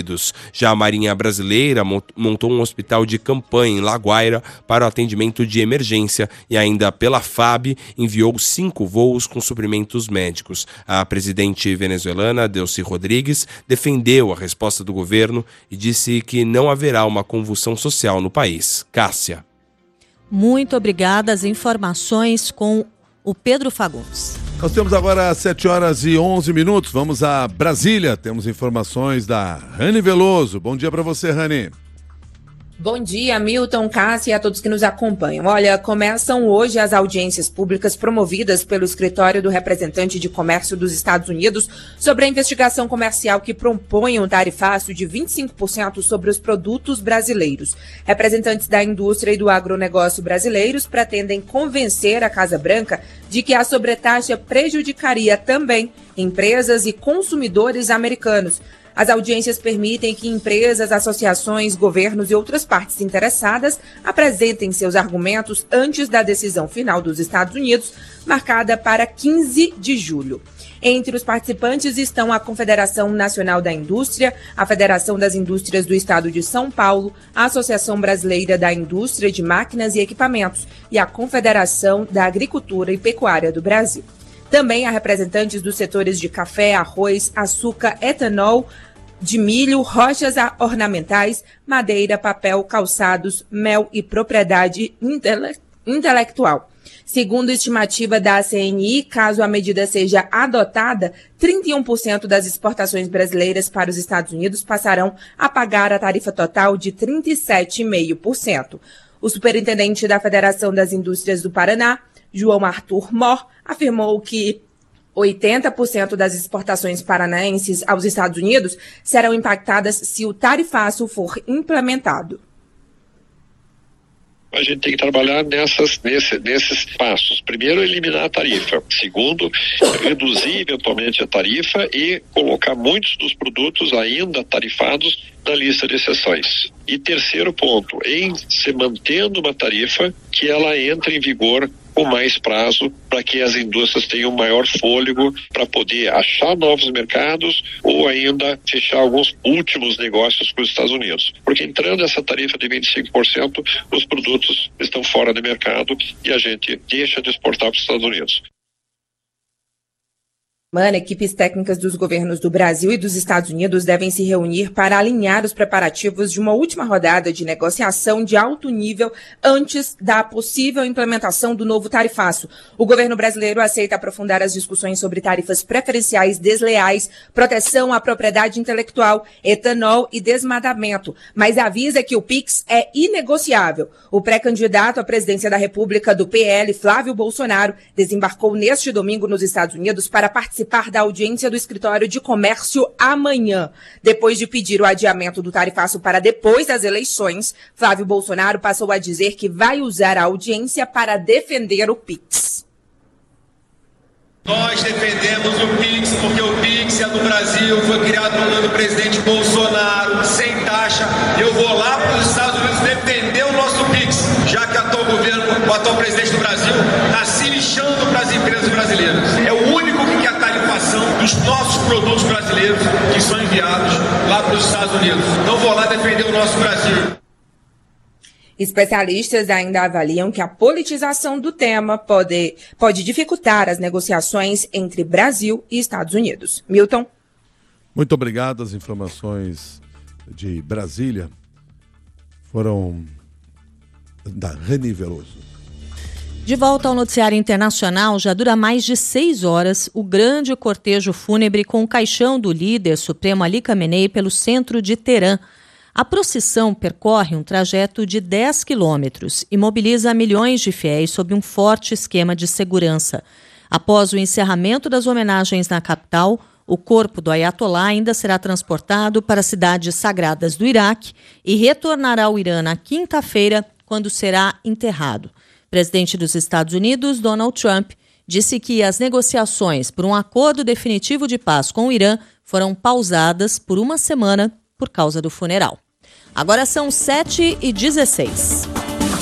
Unidos. Já a Marinha Brasileira montou um hospital de campanha em La Guaira para o atendimento de emergência e ainda pela FAB enviou 5 voos com suprimentos médicos. A presidente venezuelana, Delcy Rodrigues, defendeu a resposta do governo e disse que não haverá uma convulsão social no país. Cássia. Muito obrigada. As informações com o Pedro Fagundes. Nós temos agora 7h11. Vamos a Brasília. Temos informações da Rani Veloso. Bom dia para você, Rani. Bom dia, Milton, Cássia e a todos que nos acompanham. Olha, começam hoje as audiências públicas promovidas pelo Escritório do Representante de Comércio dos Estados Unidos sobre a investigação comercial que propõe um tarifaço de 25% sobre os produtos brasileiros. Representantes da indústria e do agronegócio brasileiros pretendem convencer a Casa Branca de que a sobretaxa prejudicaria também empresas e consumidores americanos. As audiências permitem que empresas, associações, governos e outras partes interessadas apresentem seus argumentos antes da decisão final dos Estados Unidos, marcada para 15 de julho. Entre os participantes estão a Confederação Nacional da Indústria, a Federação das Indústrias do Estado de São Paulo, a Associação Brasileira da Indústria de Máquinas e Equipamentos e a Confederação da Agricultura e Pecuária do Brasil. Também há representantes dos setores de café, arroz, açúcar, etanol, de milho, rochas ornamentais, madeira, papel, calçados, mel e propriedade intelectual. Segundo a estimativa da CNI, caso a medida seja adotada, 31% das exportações brasileiras para os Estados Unidos passarão a pagar a tarifa total de 37,5%. O superintendente da Federação das Indústrias do Paraná, João Arthur Mor, afirmou que 80% das exportações paranaenses aos Estados Unidos serão impactadas se o tarifaço for implementado. A gente tem que trabalhar nesses passos. Primeiro, eliminar a tarifa. Segundo, reduzir eventualmente a tarifa e colocar muitos dos produtos ainda tarifados na lista de exceções. E terceiro ponto, em se mantendo uma tarifa, que ela entre em vigor com mais prazo para que as indústrias tenham maior fôlego para poder achar novos mercados ou ainda fechar alguns últimos negócios com os Estados Unidos. Porque entrando essa tarifa de 25%, os produtos estão fora do mercado e a gente deixa de exportar para os Estados Unidos. Equipes técnicas dos governos do Brasil e dos Estados Unidos devem se reunir para alinhar os preparativos de uma última rodada de negociação de alto nível antes da possível implementação do novo tarifaço. O governo brasileiro aceita aprofundar as discussões sobre tarifas preferenciais desleais, proteção à propriedade intelectual, etanol e desmatamento, mas avisa que o PIX é inegociável. O pré-candidato à presidência da República do PL, Flávio Bolsonaro, desembarcou neste domingo nos Estados Unidos para participar da audiência do Escritório de Comércio amanhã. Depois de pedir o adiamento do tarifaço para depois das eleições, Flávio Bolsonaro passou a dizer que vai usar a audiência para defender o PIX. Nós defendemos o PIX porque o PIX é do Brasil, foi criado pelo presidente Bolsonaro, sem taxa. Eu vou lá para os Estados Unidos defender o nosso PIX, já que o atual presidente do Brasil está se lixando para as empresas brasileiras. É o único que quer a tarifação dos nossos produtos brasileiros que são enviados lá para os Estados Unidos. Então vou lá defender o nosso Brasil. Especialistas ainda avaliam que a politização do tema pode dificultar as negociações entre Brasil e Estados Unidos. Milton. Muito obrigado. As informações de Brasília foram da Rani Veloso. De volta ao noticiário internacional, já dura mais de 6 horas o grande cortejo fúnebre com o caixão do líder supremo Ali Khamenei pelo centro de Teherã. A procissão percorre um trajeto de 10 quilômetros e mobiliza milhões de fiéis sob um forte esquema de segurança. Após o encerramento das homenagens na capital, o corpo do Ayatollah ainda será transportado para as cidades sagradas do Iraque e retornará ao Irã na quinta-feira, quando será enterrado. O presidente dos Estados Unidos, Donald Trump, disse que as negociações por um acordo definitivo de paz com o Irã foram pausadas por uma semana por causa do funeral. Agora são 7h16.